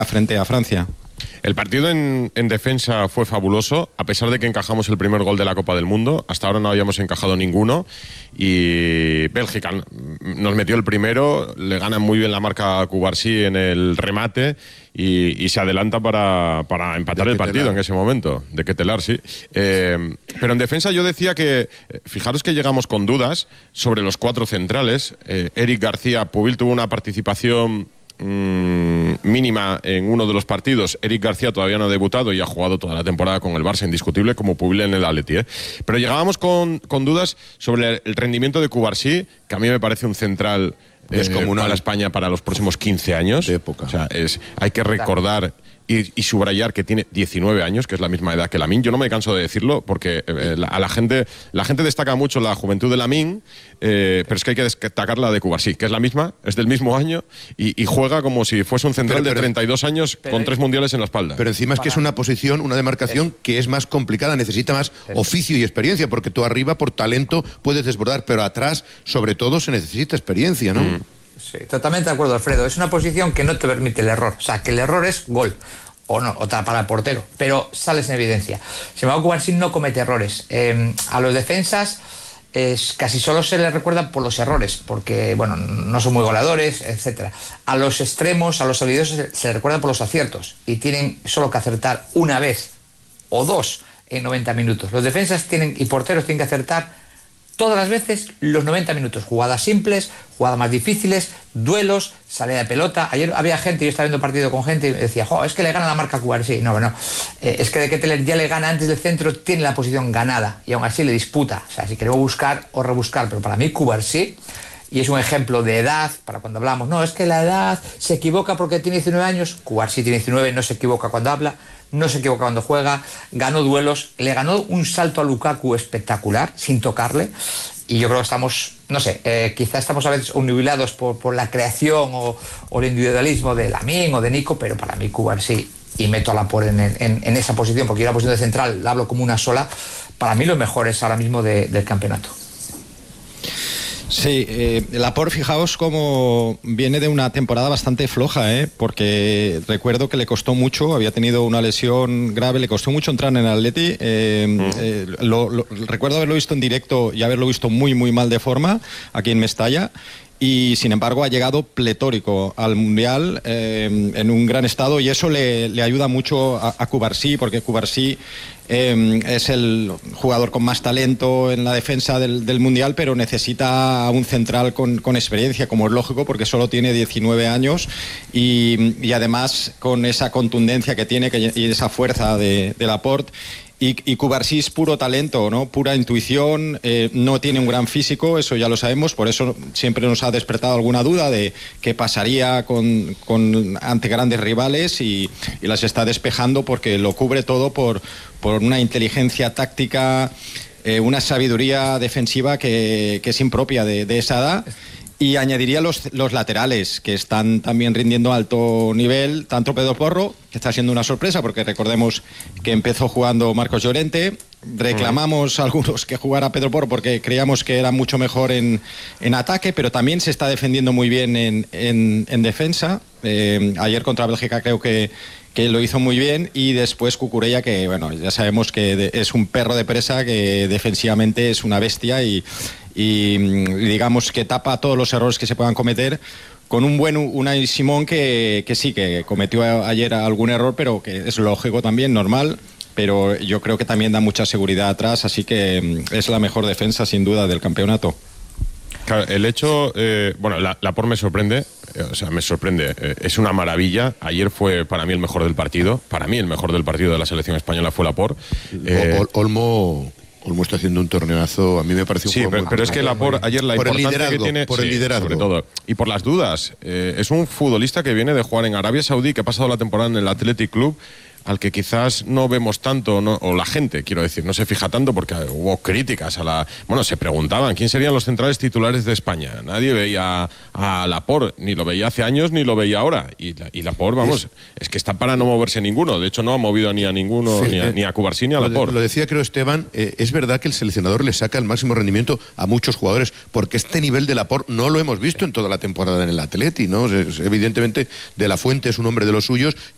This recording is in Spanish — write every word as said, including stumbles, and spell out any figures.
frente a Francia. El partido en, en defensa fue fabuloso, a pesar de que encajamos el primer gol de la Copa del Mundo. Hasta ahora no habíamos encajado ninguno y Bélgica nos metió el primero, le gana muy bien la marca a Cubarsí en el remate y, y se adelanta para, para empatar el partido en ese momento, de Ketelar, sí. Eh, pero en defensa yo decía que, fijaros que llegamos con dudas sobre los cuatro centrales. Eh, Eric García Pubil tuvo una participación mínima en uno de los partidos. Eric García todavía no ha debutado y ha jugado toda la temporada con el Barça, indiscutible, como Pubil en el Atleti, ¿eh? Pero llegábamos con, con dudas sobre el rendimiento de Cubarsí, que a mí me parece un central eh, para España para los próximos quince años. De época. O sea, es, hay que recordar y, y subrayar que tiene diecinueve años, que es la misma edad que Lamine. Yo no me canso de decirlo porque eh, la, a la gente la gente destaca mucho la juventud de Lamine, eh, pero es que hay que destacar la de Cubarsí, que es la misma, es del mismo año y, y juega como si fuese un central pero, pero, de treinta y dos años pero, con tres mundiales en la espalda. Pero encima es que es una posición, una demarcación es. que es más complicada, necesita más es. oficio y experiencia, porque tú arriba por talento puedes desbordar, pero atrás sobre todo se necesita experiencia, ¿no? Mm. Sí, totalmente de acuerdo, Alfredo. Es una posición que no te permite el error. O sea, que el error es gol. O no, o para el portero. Pero sales en evidencia. Sin embargo, Cubarsí no comete errores. Eh, a los defensas es, casi solo se les recuerda por los errores, porque, bueno, no son muy goleadores, etcétera. A los extremos, a los habilidosos, se, se les recuerda por los aciertos. Y tienen solo que acertar una vez o dos en noventa minutos. Los defensas tienen y porteros tienen que acertar todas las veces los noventa minutos, jugadas simples, jugadas más difíciles, duelos, salida de pelota. Ayer había gente, yo estaba viendo partido con gente y decía, jo, es que le gana la marca a Cubarsí. No, bueno, eh, es que de Ketelar ya le gana antes del centro, tiene la posición ganada y aún así le disputa. O sea, si queremos buscar o rebuscar, pero para mí Cubarsí, y es un ejemplo de edad, para cuando hablamos, no, es que la edad se equivoca porque tiene diecinueve años, Cubarsí tiene diecinueve, no se equivoca cuando habla, no se equivoca cuando juega, ganó duelos, le ganó un salto a Lukaku espectacular, sin tocarle, y yo creo que estamos, no sé, eh, quizás estamos a veces nubilados por, por la creación o, o el individualismo de Lamine o de Nico, pero para mí Cubarsí, y meto a Laporte en, en, en esa posición, porque yo la posición de central la hablo como una sola, para mí lo mejor es ahora mismo de, del campeonato. Sí, eh, Laporte, fijaos cómo viene de una temporada bastante floja, ¿eh? Porque recuerdo que le costó mucho, había tenido una lesión grave, le costó mucho entrar en el Atleti. Eh, mm. eh, lo, lo, recuerdo haberlo visto en directo y haberlo visto muy, muy mal de forma aquí en Mestalla. Y sin embargo ha llegado pletórico al Mundial eh, en un gran estado y eso le, le ayuda mucho a, a Cubarsí, porque Cubarsí eh, es el jugador con más talento en la defensa del, del Mundial, pero necesita un central con, con experiencia, como es lógico, porque solo tiene diecinueve años y, y además con esa contundencia que tiene que, y esa fuerza de, de Laporte. Y, y Cubarsí es puro talento, ¿no? Pura intuición, eh, no tiene un gran físico, eso ya lo sabemos, por eso siempre nos ha despertado alguna duda de qué pasaría con, con ante grandes rivales y, y las está despejando porque lo cubre todo por, por una inteligencia táctica, eh, una sabiduría defensiva que, que es impropia de, de esa edad. Y añadiría los, los laterales, que están también rindiendo a alto nivel, tanto Pedro Porro, que está siendo una sorpresa, porque recordemos que empezó jugando Marcos Llorente, reclamamos a algunos que jugara Pedro Porro porque creíamos que era mucho mejor en, en ataque, pero también se está defendiendo muy bien en, en, en defensa. Eh, ayer contra Bélgica creo que, que lo hizo muy bien, y después Cucurella, que bueno, ya sabemos que de, es un perro de presa, que defensivamente es una bestia y... y digamos que tapa todos los errores que se puedan cometer, con un buen Unai Simón que, que sí, que cometió ayer algún error, pero que es lógico también, normal, pero yo creo que también da mucha seguridad atrás, así que es la mejor defensa sin duda del campeonato. Claro, el hecho, eh, bueno, la, Laporte me sorprende, eh, o sea, me sorprende, eh, es una maravilla. Ayer fue para mí el mejor del partido, para mí el mejor del partido de la selección española fue Laporte. Eh, Ol Olmo... Olmo está haciendo un torneazo, a mí me parece un sí, juego pero, muy pero es que Laporte ayer la por importancia el que tiene por el sí, liderazgo sobre todo, y por las dudas, eh, es un futbolista que viene de jugar en Arabia Saudí, que ha pasado la temporada en el Athletic Club, al que quizás no vemos tanto, no, o la gente, quiero decir, no se fija tanto porque hubo críticas a la... Bueno, se preguntaban quién serían los centrales titulares de España. Nadie veía a Laporte, ni lo veía hace años ni lo veía ahora. Y, la, y Laporte, vamos, es, es que está para no moverse ninguno. De hecho, no ha movido ni a ninguno, sí, ni, a, eh, ni a Cubarsí ni a Laporte. Lo, lo decía, creo, Esteban, eh, es verdad que el seleccionador le saca el máximo rendimiento a muchos jugadores, porque este nivel de Laporte no lo hemos visto en toda la temporada en el Atleti, ¿no? Es, evidentemente, De la Fuente es un hombre de los suyos.